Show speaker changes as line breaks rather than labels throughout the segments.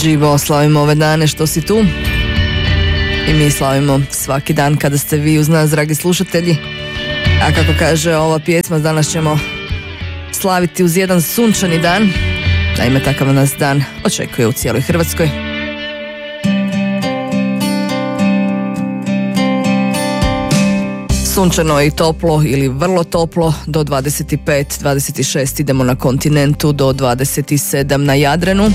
Živo slavimo ove dane što si tu i mi slavimo svaki dan kada ste vi uz nas, dragi slušatelji. A kako kaže ova pjesma, danas ćemo slaviti uz jedan sunčani dan. Naime, takav nas dan očekuje u cijeloj Hrvatskoj. Sunčano i toplo ili vrlo toplo, do 25-26 idemo na kontinentu, do 27 na Jadranu.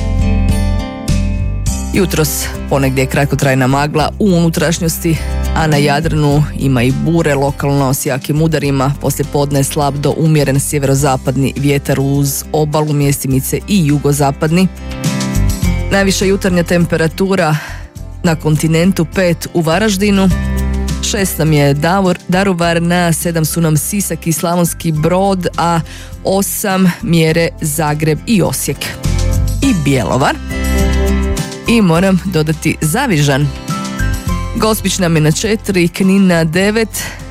Jutros ponegdje kratkotrajna magla u unutrašnjosti, a na Jadranu ima i bure lokalno s jakim udarima. Poslije podne slab do umjeren sjeverozapadni vjetar uz obalu, mjestimice i jugozapadni. Najviša jutarnja temperatura na kontinentu 5 u Varaždinu, 6 nam je Daruvar, na 7 su nam Sisak i Slavonski Brod, a 8 mjere Zagreb i Osijek. I Bjelovar. I moram dodati Zavižan. Gospić nam je na 4, Knin na 9,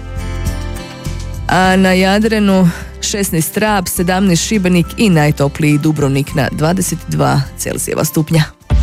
a na Jadranu 16 Rab, 17 Šibenik i najtopliji Dubrovnik na 22 Celzijeva stupnja.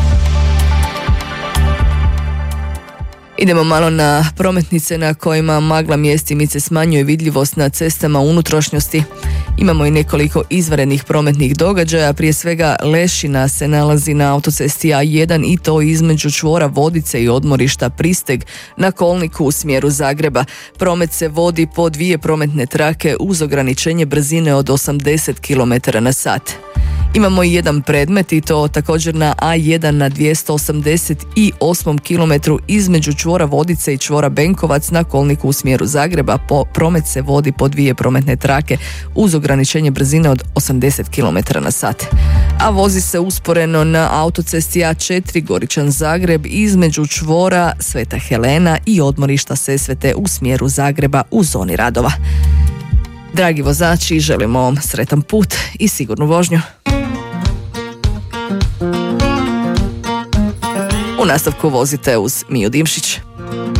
Idemo malo na prometnice na kojima magla mjestimice smanjuje vidljivost na cestama unutrašnjosti. Imamo i nekoliko izvanrednih prometnih događaja, prije svega Lešina se nalazi na autocesti A1 i to između čvora Vodice i odmorišta Pristeg na kolniku u smjeru Zagreba. Promet se vodi po 2 prometne trake uz ograničenje brzine od 80 km/h. Imamo i jedan predmet i to također na A1 na 288 km između čvora Vodice i čvora Benkovac na kolniku u smjeru Zagreba. Promet se vodi po 2 prometne trake uz ograničenje brzine od 80 km/h. A vozi se usporeno na autocesti A4 Goričan Zagreb između čvora Sveta Helena i odmorišta Sesvete u smjeru Zagreba u zoni radova. Dragi vozači, želimo vam sretan put i sigurnu vožnju. U nastavku vozite uz Miju Dimšić.